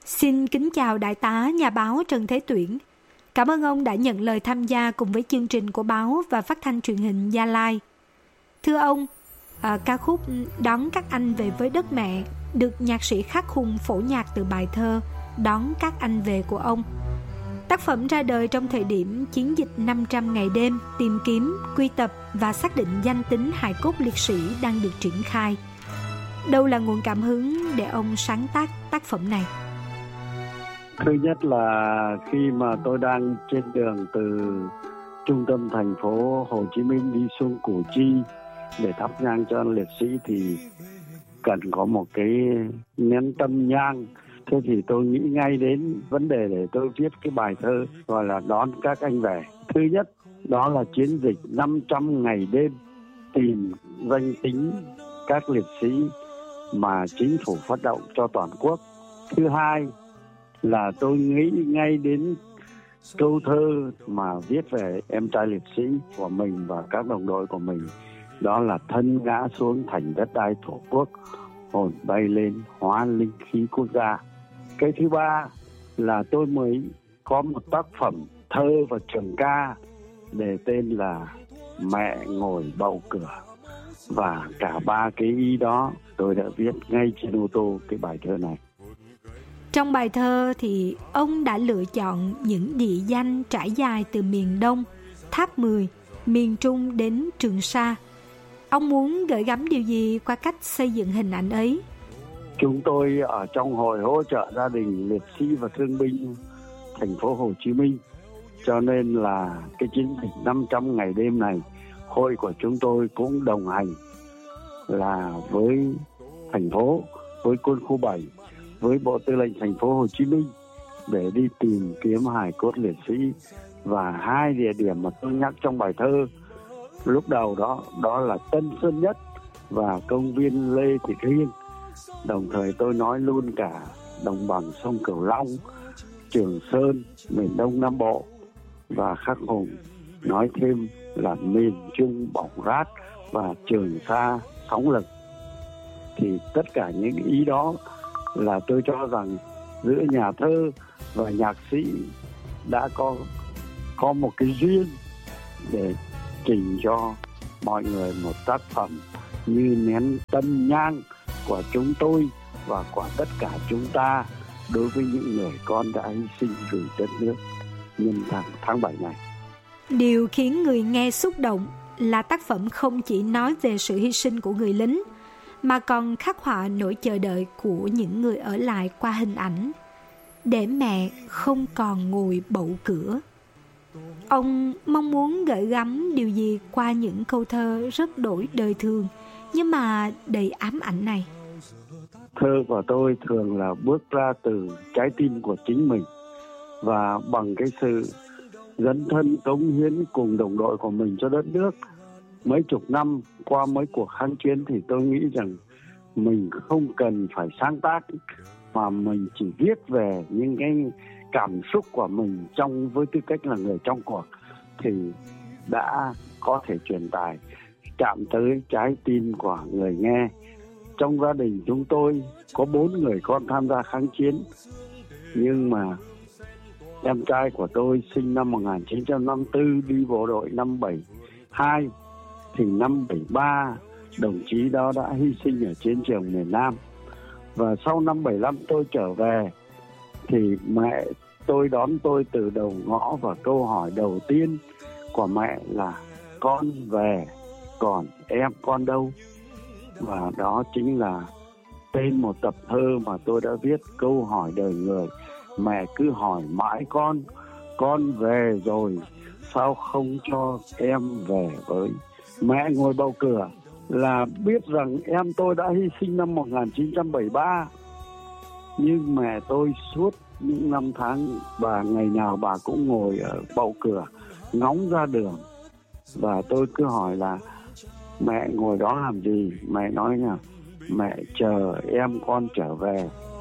Xin kính chào Đại tá nhà báo Trần Thế Tuyển. Cảm ơn ông đã nhận lời tham gia cùng với chương trình của báo và phát thanh truyền hình Gia Lai. Thưa ông, ca khúc Đón các anh về với đất mẹ được nhạc sĩ Khắc Hùng phổ nhạc từ bài thơ Đón các anh về của ông. Tác phẩm ra đời trong thời điểm chiến dịch 500 ngày đêm tìm kiếm, quy tập và xác định danh tính hài cốt liệt sĩ đang được triển khai. Đâu là nguồn cảm hứng để ông sáng tác tác phẩm này? Thứ nhất là khi mà tôi đang trên đường từ trung tâm thành phố Hồ Chí Minh đi xuống Củ Chi để thắp nhang cho liệt sĩ thì cần có một cái nén tâm nhang. Thế thì tôi nghĩ ngay đến vấn đề để tôi viết cái bài thơ gọi là Đón các anh về. Thứ nhất đó là chiến dịch 500 ngày đêm tìm danh tính các liệt sĩ mà chính phủ phát động cho toàn quốc. Thứ hai là tôi nghĩ ngay đến câu thơ mà viết về em trai liệt sĩ của mình và các đồng đội của mình, đó là thân ngã xuống thành đất đai Tổ quốc, hồn bay lên hóa linh khí quốc gia. Cái thứ ba là tôi mới có một tác phẩm thơ và trường ca để tên là Mẹ ngồi bầu cửa, và cả ba cái ý đó tôi đã viết ngay trên ô tô cái bài thơ này. Trong bài thơ thì ông đã lựa chọn những địa danh trải dài từ miền Đông, Tháp 10, miền Trung đến Trường Sa. Ông muốn gửi gắm điều gì qua cách xây dựng hình ảnh ấy? Chúng tôi ở trong hội hỗ trợ gia đình liệt sĩ và thương binh thành phố Hồ Chí Minh, cho nên là cái chiến dịch 500 ngày đêm này, hội của chúng tôi cũng đồng hành là với thành phố, với quân khu 7, với Bộ Tư lệnh thành phố Hồ Chí Minh để đi tìm kiếm hài cốt liệt sĩ. Và hai địa điểm mà tôi nhắc trong bài thơ lúc đầu đó là Tân Sơn Nhất và công viên Lê Thị Riêng. Đồng thời tôi nói luôn cả đồng bằng sông Cửu Long, Trường Sơn, miền Đông Nam Bộ, và Khắc Hùng nói thêm là miền Trung bỏng rát và Trường Sa sóng lực. Thì tất cả những ý đó là tôi cho rằng giữa nhà thơ và nhạc sĩ đã có một cái duyên để trình cho mọi người một tác phẩm như nén tâm nhang của chúng tôi và của tất cả chúng ta đối với những người con đã hy sinh vì đất nước nhân tháng 7 này. Điều khiến người nghe xúc động là tác phẩm không chỉ nói về sự hy sinh của người lính, mà còn khắc họa nỗi chờ đợi của những người ở lại qua hình ảnh để mẹ không còn ngồi bậu cửa. Ông mong muốn gửi gắm điều gì qua những câu thơ rất đổi đời thường nhưng mà đầy ám ảnh này? Thơ của tôi thường là bước ra từ trái tim của chính mình, và bằng cái sự dấn thân cống hiến cùng đồng đội của mình cho đất nước mấy chục năm qua mấy cuộc kháng chiến, thì tôi nghĩ rằng mình không cần phải sáng tác, mà mình chỉ viết về những cái cảm xúc của mình với tư cách là người trong cuộc thì đã có thể truyền tải chạm tới trái tim của người nghe. Trong gia đình chúng tôi có 4 người con tham gia kháng chiến, nhưng mà em trai của tôi sinh năm 1954, đi bộ đội năm 72, thì năm 73 đồng chí đó đã hy sinh ở chiến trường miền Nam. Và sau năm 75 tôi trở về thì mẹ tôi đón tôi từ đầu ngõ, và câu hỏi đầu tiên của mẹ là con về, còn em con đâu? Và đó chính là tên một tập thơ mà tôi đã viết, câu hỏi đời người. Mẹ cứ hỏi mãi con về rồi sao không cho em về với? Mẹ ngồi bầu cửa là biết rằng em tôi đã hy sinh năm 1973, nhưng mẹ tôi suốt những năm tháng và ngày nào bà cũng ngồi ở bầu cửa ngóng ra đường. Và tôi cứ hỏi là mẹ ngồi đó làm gì? Mẹ nói là mẹ chờ em con trở về.